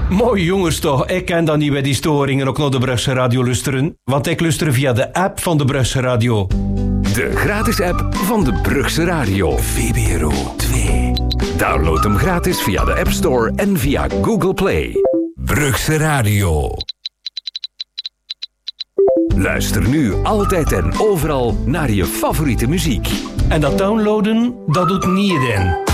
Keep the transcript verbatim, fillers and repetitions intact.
Mooi jongens toch, ik ken dan niet bij die storingen ook naar de Brugse Radio luisteren, want ik luister via de app van de Brugse Radio. De gratis app van de Brugse Radio. V B R O twee. Download hem gratis via de App Store en via Google Play. Brugse Radio. Luister nu altijd en overal naar je favoriete muziek. En dat downloaden, dat doet niet iedereen.